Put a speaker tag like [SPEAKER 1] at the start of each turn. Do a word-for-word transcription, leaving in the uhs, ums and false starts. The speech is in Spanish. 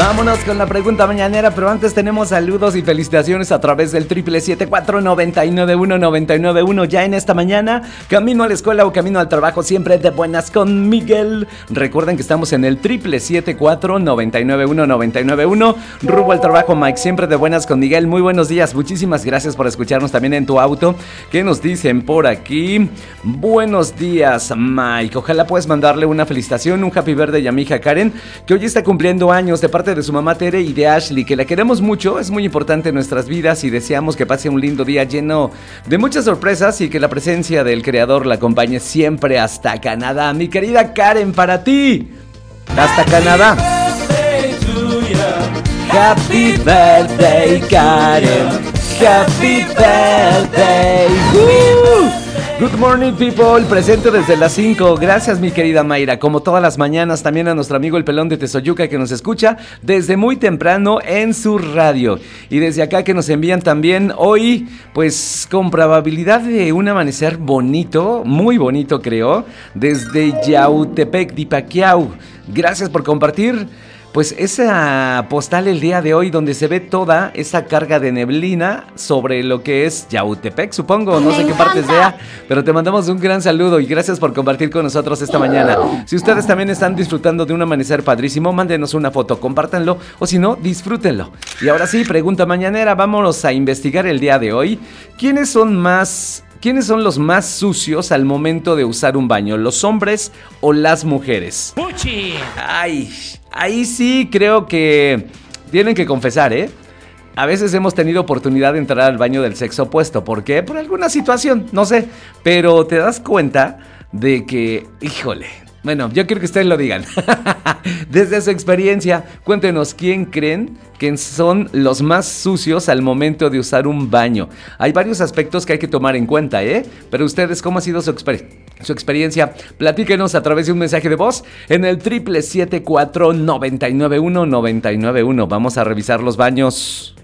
[SPEAKER 1] Vámonos con la pregunta mañanera, pero antes tenemos saludos y felicitaciones a través del triple siete cuatro nueve nueve uno nueve nueve uno. Ya en esta mañana, camino a la escuela o camino al trabajo, siempre de buenas con Miguel. Recuerden que estamos en el triple siete cuatro nueve nueve uno nueve nueve uno. Rumbo al trabajo, Mike, siempre de buenas con Miguel. Muy buenos días, muchísimas gracias por escucharnos también en tu auto. ¿Qué nos dicen por aquí? Buenos días, Mike. Ojalá puedas mandarle una felicitación, un happy birthday a mi hija Karen, que hoy está cumpliendo años, de parte de su mamá Tere y de Ashley, que la queremos mucho, es muy importante en nuestras vidas y deseamos que pase un lindo día lleno de muchas sorpresas y que la presencia del creador la acompañe siempre hasta Canadá. Mi querida Karen, para ti, hasta Canadá. Happy birthday, Karen. Happy birthday. ¡Uh! Good morning, people, presente desde las cinco. Gracias, mi querida Mayra. Como todas las mañanas, también a nuestro amigo el Pelón de Tezoyuca, que nos escucha desde muy temprano en su radio. Y desde acá que nos envían también hoy, pues con probabilidad de un amanecer bonito, muy bonito creo, desde Yautepec, Dipaquiao. Gracias por compartir pues esa postal el día de hoy, donde se ve toda esa carga de neblina sobre lo que es Yautepec, supongo, no sé qué parte sea, pero te mandamos un gran saludo y gracias por compartir con nosotros esta mañana. Si ustedes también están disfrutando de un amanecer padrísimo, mándenos una foto, compártanlo, o si no, disfrútenlo. Y ahora sí, pregunta mañanera, vámonos a investigar el día de hoy. ¿Quiénes son más... ¿Quiénes son los más sucios al momento de usar un baño? ¿Los hombres o las mujeres? ¡Puchi! Ay, ahí sí creo que tienen que confesar, ¿eh? A veces hemos tenido oportunidad de entrar al baño del sexo opuesto. ¿Por qué? Por alguna situación, no sé. Pero te das cuenta de que, híjole... Bueno, yo quiero que ustedes lo digan. Desde su experiencia, cuéntenos quién creen que son los más sucios al momento de usar un baño. Hay varios aspectos que hay que tomar en cuenta, ¿eh? Pero ustedes, ¿cómo ha sido su, exper- su experiencia? Platíquenos a través de un mensaje de voz en el triple siete cuatro nueve nueve uno nueve nueve uno. Vamos a revisar los baños.